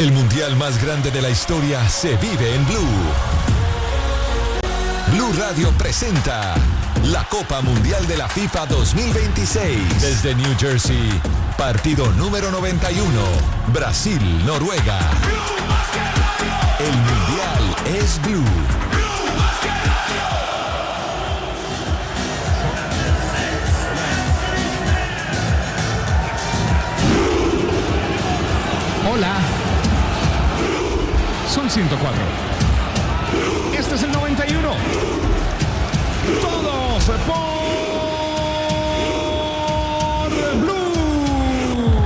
El mundial más grande de la historia se vive en Blue. Blue Radio presenta la Copa Mundial de la FIFA 2026. Desde New Jersey, partido número 91, Brasil-Noruega. El mundial es Blue. Hola. Son 104. Este es el 91. Todos por Blue.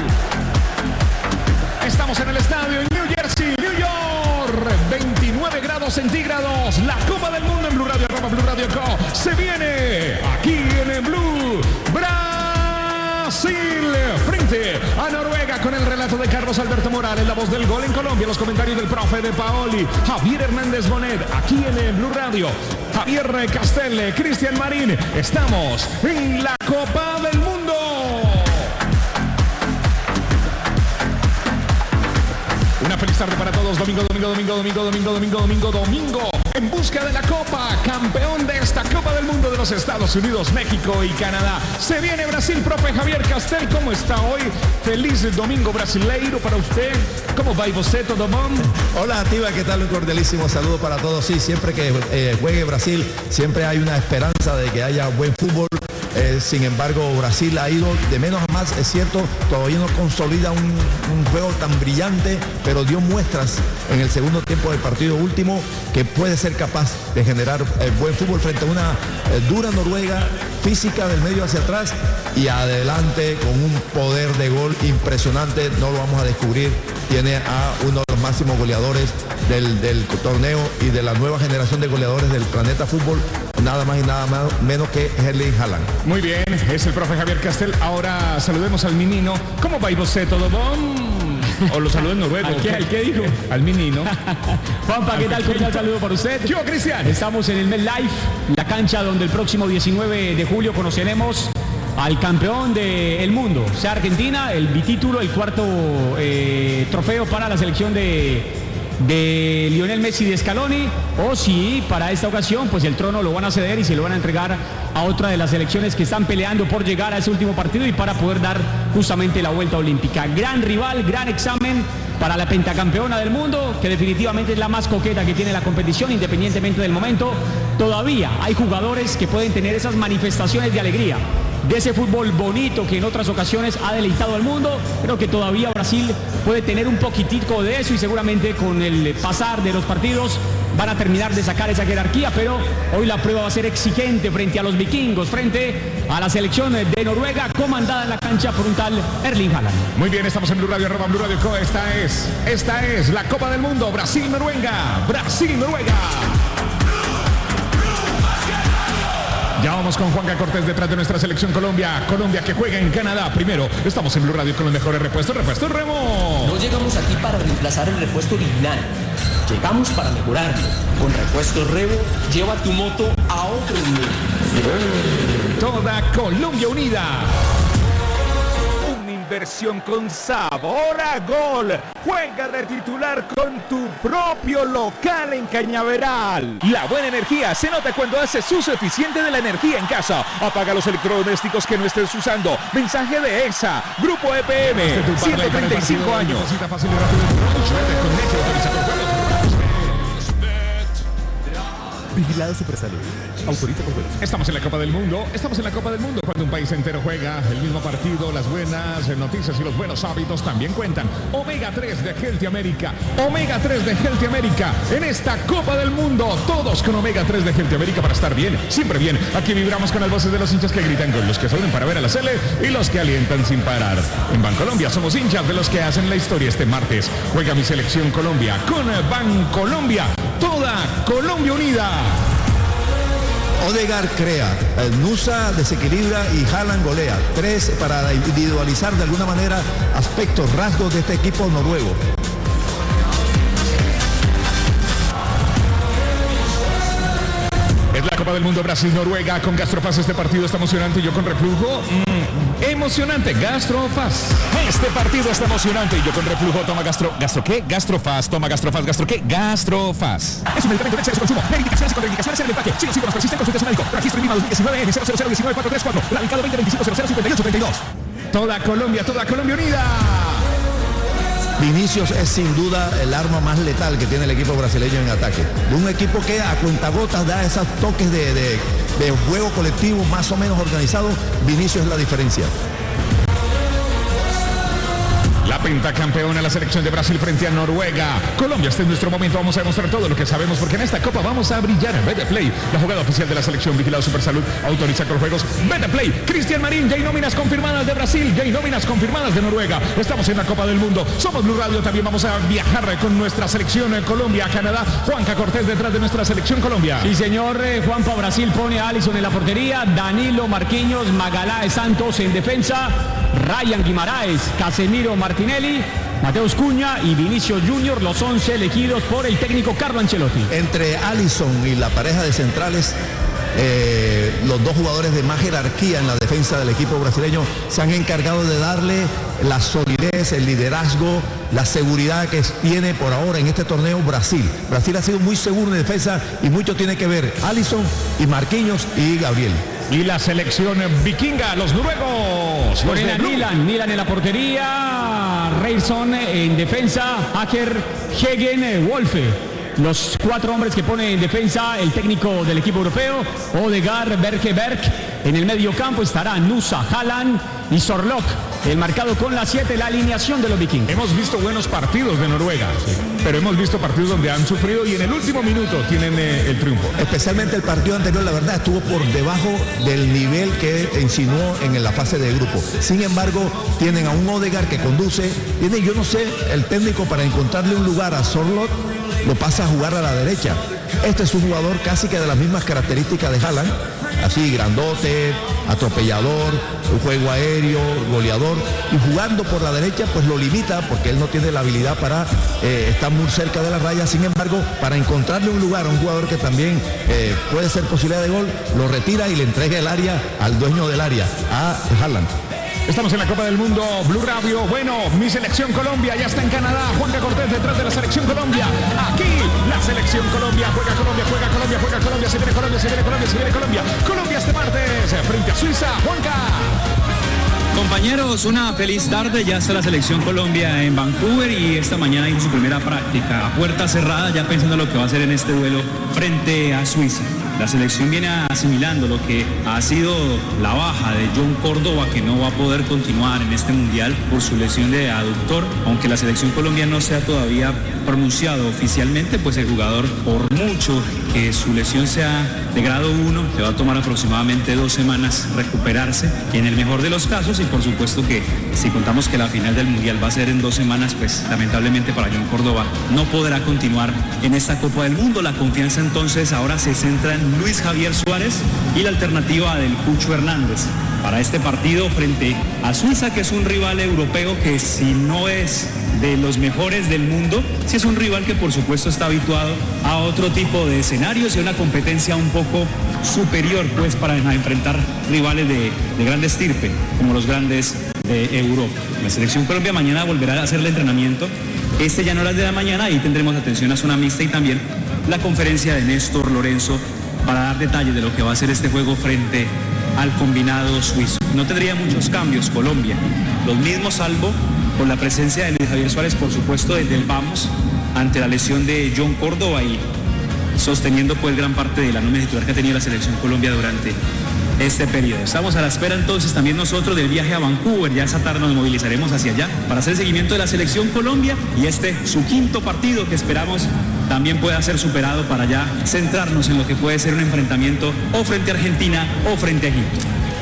Estamos en el estadio en New Jersey, New York. 29 grados centígrados. La Copa del Mundo en Blue Radio, Blue Radio Co. Se viene aquí en el Blue. Brasil frente a Noruega con el relato de Carlos Alberto Morales, la voz del gol en Colombia, los comentarios del profe de Paoli, Javier Hernández Bonet, aquí en el Blue Radio, Javier Castel, Cristian Marín. Estamos en la Copa del Mundo. Una feliz tarde para todos. Domingo. En busca de la Copa, campeón de esta Copa del Mundo de los Estados Unidos, México y Canadá. Se viene Brasil, profe Javier Castel. ¿Cómo está hoy? Feliz domingo brasileiro para usted. ¿Cómo va y você, todo bom? Hola, Ativa, ¿qué tal? Un cordialísimo saludo para todos. Sí, siempre que juegue Brasil, siempre hay una esperanza de que haya buen fútbol. Sin embargo, Brasil ha ido de menos a más, es cierto, todavía no consolida un juego tan brillante, pero dio muestras en el segundo tiempo del partido último que puede ser capaz de generar buen fútbol frente a una dura Noruega, física del medio hacia atrás y adelante con un poder de gol impresionante. No lo vamos a descubrir, tiene a uno de los máximos goleadores del torneo y de la nueva generación de goleadores del planeta fútbol, nada más y nada menos que Erling Haaland. Muy bien, es el profe Javier Castel. Ahora saludemos al menino. ¿Cómo va y você, todo bom? O lo saludo en noruego. ¿Al qué dijo? Al menino. Juanpa, ¿qué tal? Cordial saludo para usted. Yo, Cristian. Estamos en el MetLife, la cancha donde el próximo 19 de julio conoceremos al campeón del mundo, sea Argentina, el bitítulo, el cuarto trofeo para la selección de Lionel Messi de Scaloni, o si para esta ocasión pues el trono lo van a ceder y se lo van a entregar a otra de las selecciones que están peleando por llegar a ese último partido y para poder dar justamente la vuelta olímpica. Gran rival, gran examen para la pentacampeona del mundo, que definitivamente es la más coqueta que tiene la competición, independientemente del momento. Todavía hay jugadores que pueden tener esas manifestaciones de alegría, de ese fútbol bonito que en otras ocasiones ha deleitado al mundo. Creo que todavía Brasil puede tener un poquitico de eso y seguramente con el pasar de los partidos van a terminar de sacar esa jerarquía, pero hoy la prueba va a ser exigente frente a los vikingos, frente a la selección de Noruega, comandada en la cancha por un tal Erling Haaland. Muy bien, estamos en Blue Radio, Blue Radio Co. Esta es la Copa del Mundo, Brasil-Noruega, Brasil-Noruega. Ya vamos con Juanca Cortés detrás de nuestra selección Colombia que juega en Canadá. Primero, estamos en Blue Radio con los mejores repuestos. Repuesto Remo. No llegamos aquí para reemplazar el repuesto original. Llegamos para mejorarlo. Con Repuesto Remo, lleva tu moto a otro nivel. Toda Colombia unida. Versión con sabor a gol. Juega de titular con tu propio local en Cañaveral. La buena energía se nota cuando haces uso eficiente de la energía en casa. Apaga los electrodomésticos que no estés usando. Mensaje de EXA, Grupo EPM, 135 años. Vigilado Supersalud. Autoriza por juegos. Estamos en la Copa del Mundo. Cuando un país entero juega el mismo partido, las buenas noticias y los buenos hábitos también cuentan. Omega 3 de Healthy America. Omega 3 de Healthy America. En esta Copa del Mundo, todos con Omega 3 de Healthy America para estar bien, siempre bien. Aquí vibramos con las voces de los hinchas que gritan, con los que se unen para ver a la Sele y los que alientan sin parar. En Bancolombia somos hinchas de los que hacen la historia. Este martes juega mi selección Colombia con Bancolombia. Toda Colombia unida. Odegaard crea, Nusa desequilibra y Haaland golea. 3 para individualizar de alguna manera aspectos, rasgos de este equipo noruego. Es la Copa Copa del Mundo Brasil-Noruega con Gastrofaz. Este partido está emocionante y yo con reflujo. Emocionante, Gastrofaz. Este partido está emocionante y yo con reflujo. Toma ¿Gastro qué? Gastrofaz. Toma Gastrofaz. ¿Gastro qué? Gastrofaz. Es un medicamento de exceso consumo. Verificaciones y contraindicaciones en el empaque. Si los síntomas persisten, consulte a su médico. Registro INVIMA 2019 N00019434. Radicado 2025-005832. Toda Colombia unida. Vinicius es sin duda el arma más letal que tiene el equipo brasileño en ataque. De un equipo que a cuentagotas da esos toques de juego colectivo más o menos organizado. Vinicius es la diferencia. La pentacampeona, la selección de Brasil frente a Noruega. Colombia, este es nuestro momento. Vamos a demostrar todo lo que sabemos porque en esta Copa vamos a brillar en Betplay. La jugada oficial de la selección, vigilado Supersalud, autoriza con juegos. Betplay, Cristian Marín, ya hay nóminas confirmadas de Brasil, ya hay nóminas confirmadas de Noruega. Estamos en la Copa del Mundo. Somos Blue Radio, también vamos a viajar con nuestra selección en Colombia, Canadá. Juanca Cortés detrás de nuestra selección Colombia. Sí, señor. Juanpa, Brasil pone a Alisson en la portería, Danilo, Marquinhos, Magaláes Santos en defensa, Ryan Guimaraes, Casemiro, Martinelli, Mateus Cunha y Vinicius Junior, los 11 elegidos por el técnico Carlo Ancelotti. Entre Alisson y la pareja de centrales, los dos jugadores de más jerarquía en la defensa del equipo brasileño se han encargado de darle la solidez, el liderazgo, la seguridad que tiene por ahora en este torneo Brasil. Brasil ha sido muy seguro en defensa y mucho tiene que ver Alisson y Marquinhos y Gabriel. Y la selección vikinga, los noruegos. Milan en la portería, Reilson en defensa, Aker, Hegen, Wolfe. Los 4 hombres que pone en defensa el técnico del equipo europeo, Odegaard, Berg. En el medio campo estará Nusa, Haaland y Sorloth. El marcado con la 7, la alineación de los vikingos. Hemos visto buenos partidos de Noruega, pero hemos visto partidos donde han sufrido y en el último minuto tienen el triunfo. Especialmente el partido anterior, la verdad, estuvo por debajo del nivel que insinuó en la fase de grupo. Sin embargo, tienen a un Odegaard que conduce. Tiene, yo no sé, el técnico para encontrarle un lugar a Sorloth lo pasa a jugar a la derecha. Este es un jugador casi que de las mismas características de Haaland, así grandote, atropellador, un juego aéreo, goleador, y jugando por la derecha pues lo limita porque él no tiene la habilidad para estar muy cerca de la raya. Sin embargo, para encontrarle un lugar a un jugador que también puede ser posibilidad de gol, lo retira y le entrega el área al dueño del área, a Haaland. Estamos en la Copa del Mundo, Blue Radio. Bueno, mi selección Colombia ya está en Canadá. Juanca Cortés detrás de la selección Colombia. Aquí, la selección Colombia. Juega Colombia. Se viene Colombia. Colombia este martes frente a Suiza. Juanca. Compañeros, una feliz tarde. Ya está la selección Colombia en Vancouver y esta mañana hizo su primera práctica a puerta cerrada, ya pensando lo que va a hacer en este duelo frente a Suiza. La selección viene asimilando lo que ha sido la baja de John Córdoba, que no va a poder continuar en este mundial por su lesión de aductor. Aunque la selección colombiana no se ha todavía pronunciado oficialmente, pues el jugador, por mucho que su lesión sea de grado 1, le va a tomar aproximadamente 2 semanas recuperarse, en el mejor de los casos, y por supuesto que si contamos que la final del mundial va a ser en 2 semanas, pues lamentablemente para John Córdoba no podrá continuar en esta Copa del Mundo. La confianza entonces ahora se centra en Luis Javier Suárez y la alternativa del Cucho Hernández para este partido frente a Suiza, que es un rival europeo que, si no es de los mejores del mundo, sí es un rival que por supuesto está habituado a otro tipo de escenarios y a una competencia un poco superior, pues, para enfrentar rivales de gran estirpe como los grandes de Europa. La selección Colombia mañana volverá a hacer el entrenamiento, ya en horas de la mañana. Ahí tendremos atención a zona mixta y también la conferencia de Néstor Lorenzo para dar detalles de lo que va a ser este juego frente al combinado suizo. No tendría muchos cambios Colombia, los mismos salvo por la presencia de Luis Javier Suárez, por supuesto, desde el vamos, ante la lesión de John Córdoba y sosteniendo pues gran parte de la nómina titular que ha tenido la selección Colombia durante este periodo. Estamos a la espera entonces también nosotros del viaje a Vancouver. Ya esa tarde nos movilizaremos hacia allá para hacer el seguimiento de la selección Colombia y su 5º partido, que esperamos también pueda ser superado para ya centrarnos en lo que puede ser un enfrentamiento o frente a Argentina o frente a Egipto.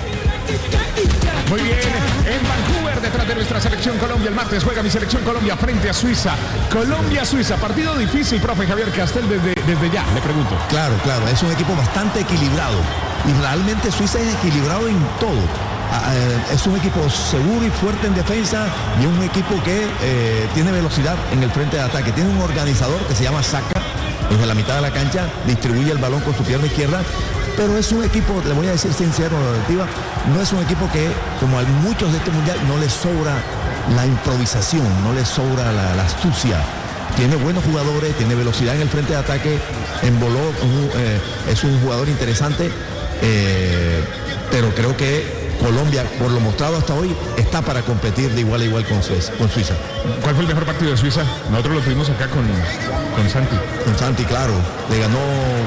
Muy bien, en Vancouver, detrás de nuestra selección Colombia, el martes juega mi selección Colombia frente a Suiza. Colombia-Suiza, partido difícil, profe Javier Castel, desde ya, le pregunto. Claro, es un equipo bastante equilibrado y realmente Suiza es equilibrado en todo. Es un equipo seguro y fuerte en defensa y un equipo que tiene velocidad en el frente de ataque. Tiene un organizador que se llama Saka, desde la mitad de la cancha distribuye el balón con su pierna izquierda pero es un equipo, le voy a decir sincero, no es un equipo que, como a muchos de este mundial, no les sobra la improvisación, no les sobra la astucia. Tiene buenos jugadores, tiene velocidad en el frente de ataque, Embolo es un jugador interesante, pero creo que Colombia, por lo mostrado hasta hoy, está para competir de igual a igual con Suiza. ¿Cuál fue el mejor partido de Suiza? Nosotros lo tuvimos acá con Santi. Con Santi, claro. Le ganó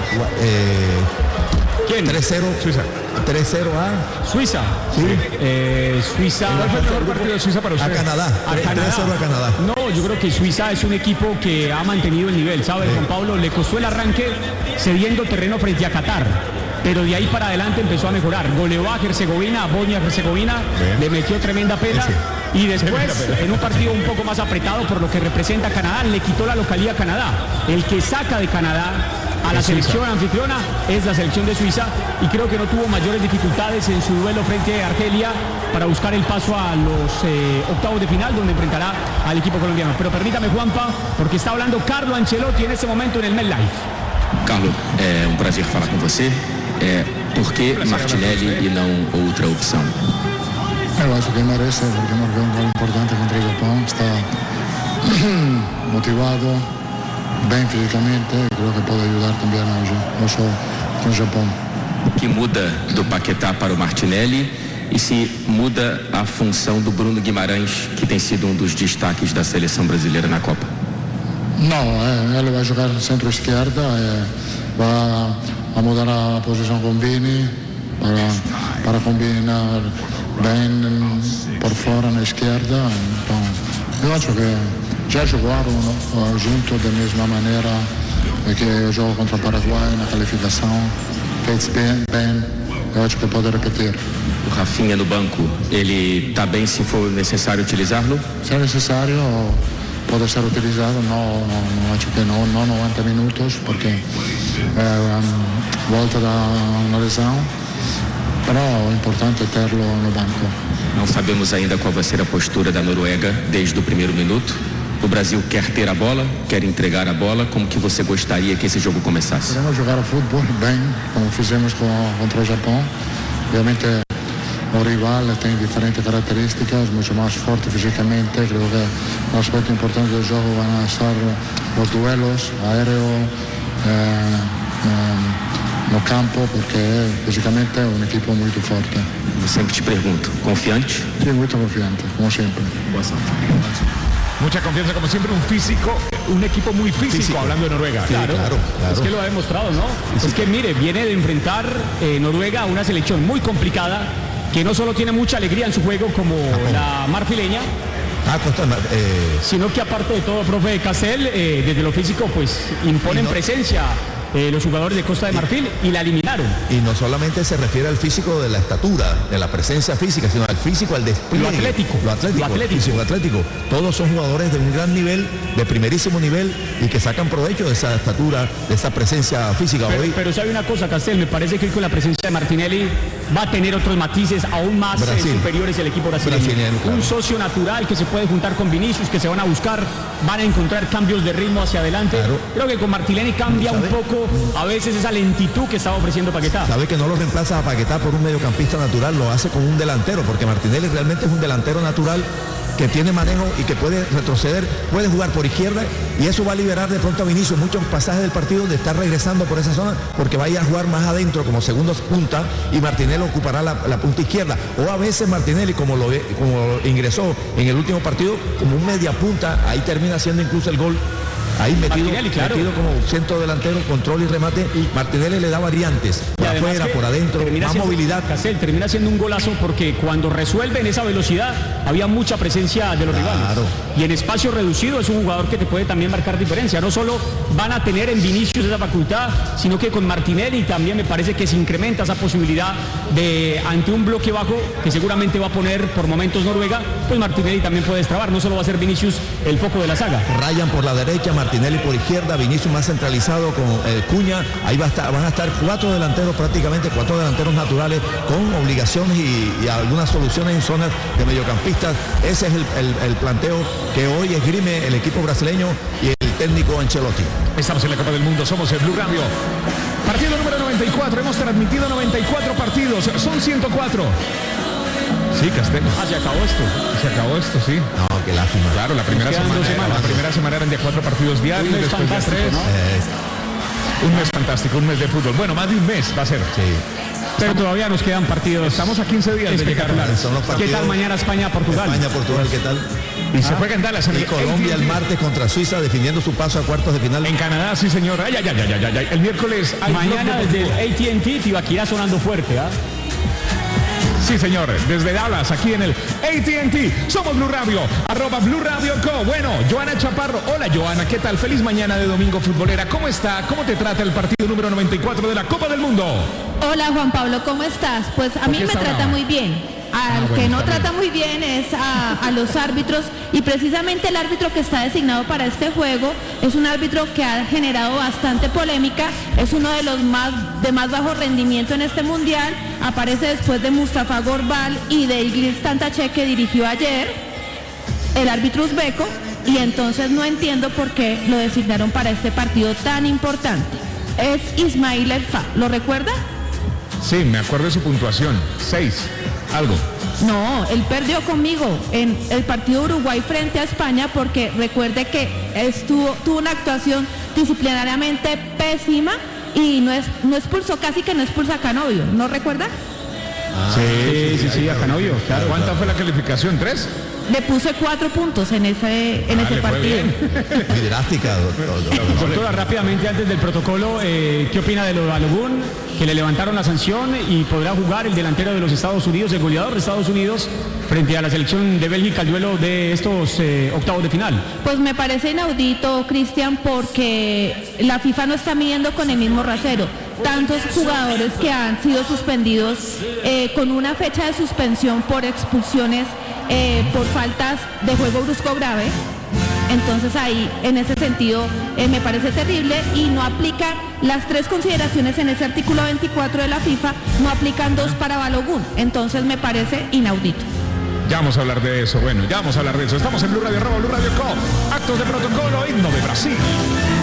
¿quién? 3-0. Suiza. 3-0 a Suiza. Sí. Suiza. ¿Cuál fue el mejor partido de Suiza para usted? A Canadá. 3-0 a Canadá. No, yo creo que Suiza es un equipo que ha mantenido el nivel, ¿sabe, Juan Pablo? Le costó el arranque cediendo terreno frente a Qatar, pero de ahí para adelante empezó a mejorar. Goleó a Herzegovina, a Bosnia-Herzegovina, le metió tremenda pela. Y después, en un partido un poco más apretado por lo que representa a Canadá, le quitó la localía a Canadá. El que saca de Canadá a la selección anfitriona es la selección de Suiza, y creo que no tuvo mayores dificultades en su duelo frente a Argelia para buscar el paso a los octavos de final, donde enfrentará al equipo colombiano. Pero permítame, Juanpa, porque está hablando Carlo Ancelotti en este momento en el MetLife. Carlo, é prazer falar com você. Por que Martinelli e não outra opção? Eu acho que merece, porque marcou un gol importante contra el Japón, está motivado, bem fisicamente, creo que pode ayudar também no show con Japón. O que muda do Paquetá para o Martinelli e se muda a função do Bruno Guimarães, que tem sido dos destaques da seleção brasileira na Copa? Não, ele vai jogar no centro-esquerda, vai a mudar a posição com Vini para combinar bem por fora na esquerda. Então, eu acho que já jogaram junto da mesma maneira que eu jogo contra o Paraguai na qualificação, fez bem, eu acho que pode repetir. O Rafinha no banco, ele está bem se for necessário utilizá-lo? Se é necessário, pode ser utilizado, não acho que não 90 minutos, porque volta da uma lesão, mas o importante é tê-lo no banco. Não sabemos ainda qual vai ser a postura da Noruega desde o primeiro minuto. O Brasil quer ter a bola, quer entregar a bola. Como que você gostaria que esse jogo começasse? Queremos jogar a futebol bem, como fizemos contra o Japão. Obviamente o rival tem diferentes características, muito mais forte fisicamente. Creo que um aspecto importante do jogo vão ser os duelos aéreos no campo, porque fisicamente é um equipo muito forte. Eu sempre te pergunto, confiante? Sim, muito confiante, como sempre. Boa sorte. Mucha confianza, como siempre, un equipo muy físico, hablando de Noruega. Sí, claro. Es que lo ha demostrado, ¿no? Es que mire, viene de enfrentar Noruega a una selección muy complicada, que no solo tiene mucha alegría en su juego como la marfileña, sino que aparte de todo, profe Castel, desde lo físico, pues imponen presencia los jugadores de Costa de Marfil y la eliminaron. Y no solamente se refiere al físico de la estatura, de la presencia física, sino al físico, al despliegue. Lo atlético. Todos son jugadores de un gran nivel, de primerísimo nivel, y que sacan provecho de esa estatura, de esa presencia física. Pero sabe una cosa, Castel, me parece que con la presencia de Martinelli va a tener otros matices aún más superiores al equipo brasileño. Claro. Un socio natural que se puede juntar con Vinicius, que se van a buscar, van a encontrar cambios de ritmo hacia adelante. Claro. Creo que con Martinelli cambia un poco a veces esa lentitud que estaba ofreciendo Paquetá. Sabe que no lo reemplaza a Paquetá por un mediocampista natural, lo hace con un delantero, porque Martinelli realmente es un delantero natural que tiene manejo y que puede retroceder, puede jugar por izquierda, y eso va a liberar de pronto a Vinicius muchos pasajes del partido de estar regresando por esa zona, porque va a ir a jugar más adentro como segundo punta, y Martinelli ocupará la punta izquierda. O a veces Martinelli, como ingresó en el último partido, como un media punta, ahí termina haciendo incluso el gol. Ahí metido como centro delantero, control y remate, y Martinelli le da variantes, por afuera, por adentro, más movilidad. Castel termina siendo un golazo porque cuando resuelve en esa velocidad había mucha presencia de los rivales. Y en espacio reducido es un jugador que te puede también marcar diferencia. No solo van a tener en Vinicius esa facultad, sino que con Martinelli también me parece que se incrementa esa posibilidad de, ante un bloque bajo que seguramente va a poner por momentos Noruega, pues Martinelli también puede destrabar. No solo va a ser Vinicius el foco de la saga. Rayan por la derecha, Martinelli por izquierda, Vinicius más centralizado con Cuña. Ahí van a estar cuatro delanteros naturales, con obligaciones y algunas soluciones en zonas de mediocampistas. Ese es el planteo que hoy esgrime el equipo brasileño y el técnico Ancelotti. Estamos en la Copa del Mundo, somos el Blue Radio. Partido número 94, hemos transmitido 94 partidos, son 104. Sí, Castel. Se acabó esto. Se acabó esto, sí. No, qué lástima. Claro, la primera semana eran de 4 partidos diarios, después de 3. ¿No? Un mes fantástico, un mes de fútbol. Bueno, más de un mes va a ser. Sí. Pero todavía nos quedan partidos. Estamos a 15 días de llegar. Son los partidos. ¿Qué tal mañana España-Portugal? España-Portugal, ¿qué tal? Y se juega en Dallas. Y Colombia el martes contra Suiza, definiendo su paso a cuartos de final. En Canadá, sí, señor. Ay. El miércoles hay mañana desde el AT&T Tibaquirá sonando fuerte, ¿ah? Sí, señor, desde Dallas, aquí en el AT&T. Somos Blue Radio, @Blue Radio Co. Bueno, Joana Chaparro. Hola, Joana, ¿qué tal? Feliz mañana de domingo futbolera. ¿Cómo está? ¿Cómo te trata el partido número 94 de la Copa del Mundo? Hola, Juan Pablo, ¿cómo estás? Pues a mí me trata muy bien. Al que no trata muy bien es a los árbitros, y precisamente el árbitro que está designado para este juego es un árbitro que ha generado bastante polémica, es uno de los más bajo rendimiento en este mundial, aparece después de Mustafa Gorbal y de Iglis Tantache, que dirigió ayer, el árbitro uzbeco, y entonces no entiendo por qué lo designaron para este partido tan importante. Es Ismail Elfa, ¿lo recuerda? Sí, me acuerdo de su puntuación, 6, algo. No, él perdió conmigo en el partido Uruguay frente a España, porque recuerde que tuvo una actuación disciplinariamente pésima y no expulsó, casi que no expulsa a Canovio, ¿no recuerda? Sí, a Canovio, claro. ¿Cuánta fue la calificación? 3. Le puse 4 puntos en ese partido. Muy drástica, Doctora, rápidamente antes del protocolo, ¿qué opina de lo de Balogun? Que le levantaron la sanción y podrá jugar el delantero de los Estados Unidos, el goleador de Estados Unidos, frente a la selección de Bélgica, el duelo de estos octavos de final. Pues me parece inaudito, Cristian, porque la FIFA no está midiendo con el mismo rasero. Tantos jugadores que han sido suspendidos con una fecha de suspensión por expulsiones, por faltas de juego brusco grave. Entonces ahí, en ese sentido, me parece terrible, y no aplican las 3 consideraciones en ese artículo 24 de la FIFA, no aplican 2 para Balogun. Entonces me parece inaudito. Ya vamos a hablar de eso, Estamos en Blue Radio, @Blue Radio Co. Actos de protocolo, himno de Brasil.